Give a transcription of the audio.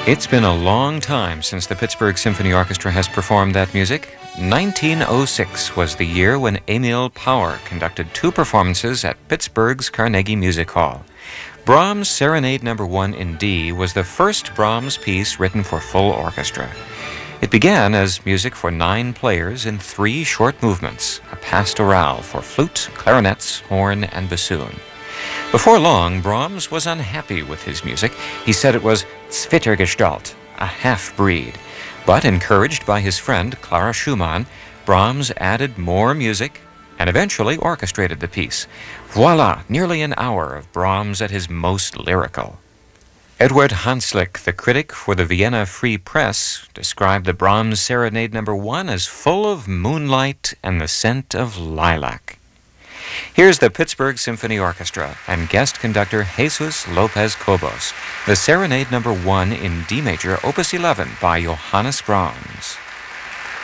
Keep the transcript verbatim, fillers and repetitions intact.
It's been a long time since the Pittsburgh Symphony Orchestra has performed that music. nineteen oh six was the year when Emil Power conducted two performances at Pittsburgh's Carnegie Music Hall. Brahms' Serenade Number One in D was the first Brahms piece written for full orchestra. It began as music for nine players in three short movements, a pastorale for flute, clarinets, horn, and bassoon. Before long, Brahms was unhappy with his music. He said it was Zwittergestalt, a half-breed. But encouraged by his friend Clara Schumann, Brahms added more music and eventually orchestrated the piece. Voila, nearly an hour of Brahms at his most lyrical. Edward Hanslick, the critic for the Vienna Free Press, described the Brahms Serenade Number One as full of moonlight and the scent of lilac. Here's the Pittsburgh Symphony Orchestra and guest conductor Jesus Lopez Cobos, the Serenade Number One in D major, Opus eleven by Johannes Brahms.